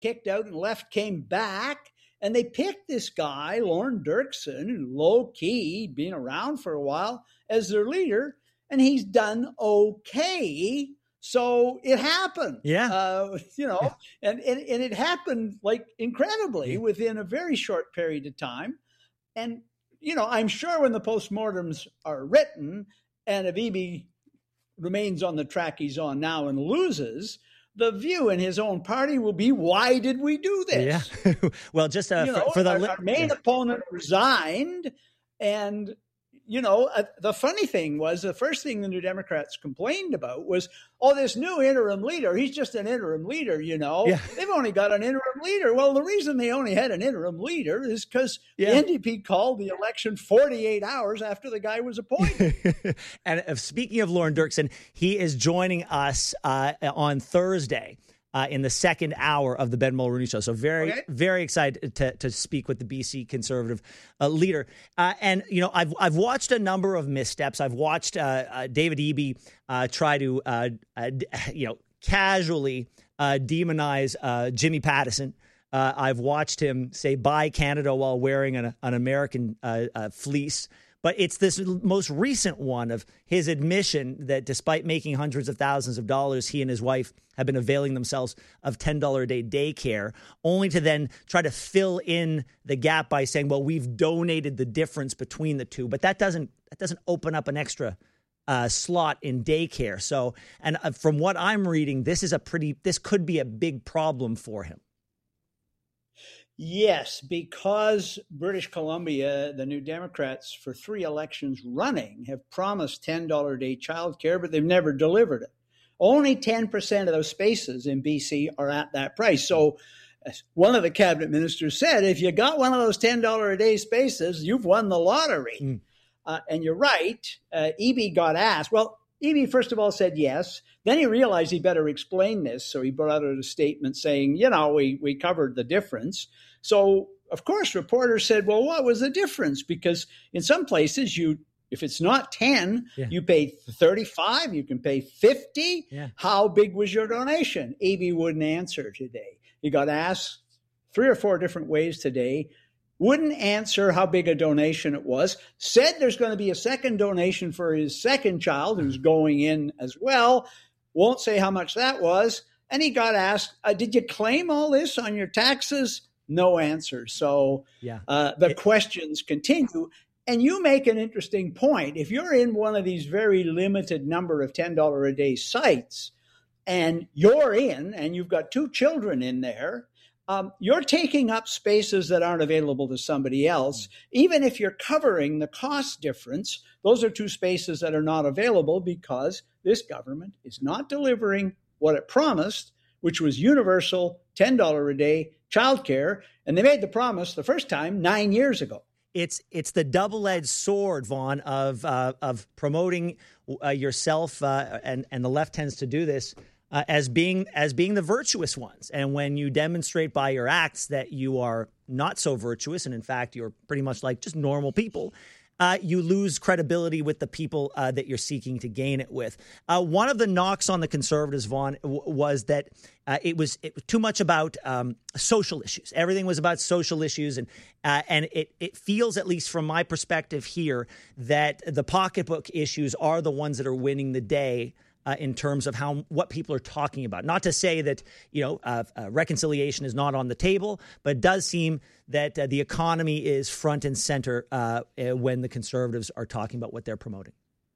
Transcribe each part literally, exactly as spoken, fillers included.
kicked out and left, came back, and they picked this guy, Lorne Dirksen, low key, been around for a while, as their leader, and he's done okay. So it happened. Yeah. Uh, you know, yeah. and, and, and it happened like incredibly yeah. within a very short period of time. And, you know, I'm sure when the postmortems are written and if Eby remains on the track he's on now and loses, the view in his own party will be, why did we do this? Yeah. Well, just uh, you for, know, for the our, our main yeah. opponent resigned, and you know, uh, the funny thing was the first thing the New Democrats complained about was, oh, this new interim leader, he's just an interim leader, you know. Yeah. They've only got an interim leader. Well, the reason they only had an interim leader is because yeah. the N D P called the election forty-eight hours after the guy was appointed. And uh, speaking of Lorne Dirksen, he is joining us uh, on Thursday. Uh, in the second hour of the Ben Mulroney Show. So very, okay. very excited to to speak with the B C Conservative uh, leader. Uh, and, you know, I've I've watched a number of missteps. I've watched uh, uh, David Eby uh, try to, uh, uh, you know, casually uh, demonize uh, Jimmy Pattison. Uh, I've watched him say bye Canada while wearing an, an American uh, uh, fleece. But it's this most recent one of his admission that despite making hundreds of thousands of dollars, he and his wife have been availing themselves of ten dollars a day daycare, only to then try to fill in the gap by saying, well, we've donated the difference between the two. But that doesn't that doesn't open up an extra uh, slot in daycare. So, and uh, from what I'm reading, this is a pretty this could be a big problem for him. Yes, because British Columbia, the New Democrats, for three elections running, have promised ten dollars a day childcare, but they've never delivered it. Only ten percent of those spaces in B C are at that price. So one of the cabinet ministers said, if you got one of those ten dollars a day spaces, you've won the lottery. Mm. Uh, and you're right. Uh, Eby got asked. Well, Eby, first of all, said yes. Then he realized he better explain this. So he brought out a statement saying, you know, we, we covered the difference. So, of course, reporters said, well, what was the difference? Because in some places, you if it's not ten, yeah. you pay thirty-five, you can pay fifty. Yeah. How big was your donation? Eby wouldn't answer today. He got asked three or four different ways today. Wouldn't answer how big a donation it was. Said there's going to be a second donation for his second child who's going in as well. Won't say how much that was. And he got asked, uh, did you claim all this on your taxes? No answer. So yeah. uh, the it, questions continue. And you make an interesting point. If you're in one of these very limited number of ten dollars a day sites and you're in and you've got two children in there, Um, you're taking up spaces that aren't available to somebody else. Even if you're covering the cost difference, those are two spaces that are not available because this government is not delivering what it promised, which was universal ten dollars a day childcare. And they made the promise the first time nine years ago. It's it's the double-edged sword, Vaughn, of uh, of promoting uh, yourself, uh, and and the left tends to do this. Uh, as being as being the virtuous ones. And when you demonstrate by your acts that you are not so virtuous, and in fact, you're pretty much like just normal people, uh, you lose credibility with the people uh, that you're seeking to gain it with. Uh, one of the knocks on the Conservatives, Vaughn, w- was that uh, it was it was too much about um, social issues. Everything was about social issues. And uh, and it, it feels, at least from my perspective here, that the pocketbook issues are the ones that are winning the day. Uh, in terms of how what people are talking about. Not to say that, you know, uh, uh, reconciliation is not on the table, but it does seem that uh, the economy is front and center uh, uh, when the Conservatives are talking about what they're promoting.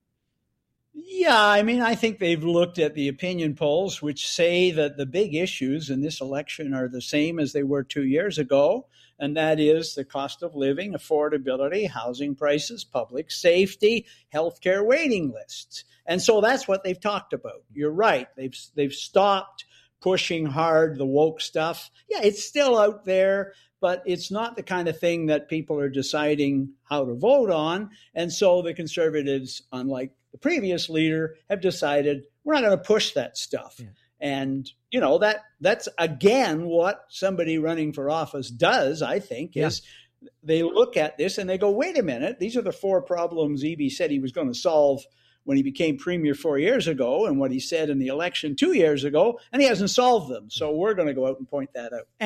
Yeah, I mean, I think they've looked at the opinion polls, which say that the big issues in this election are the same as they were two years ago. And that is the cost of living, affordability, housing prices, public safety, healthcare waiting lists. And so that's what they've talked about. You're right. They've they've stopped pushing hard the woke stuff. Yeah, it's still out there, but it's not the kind of thing that people are deciding how to vote on. And so the Conservatives, unlike the previous leader, have decided we're not going to push that stuff. Yeah. And, you know, that that's, again, what somebody running for office does, I think, is yeah. they look at this and they go, wait a minute, these are the four problems Eby said he was going to solve when he became premier four years ago and what he said in the election two years ago, and he hasn't solved them. So we're going to go out and point that out.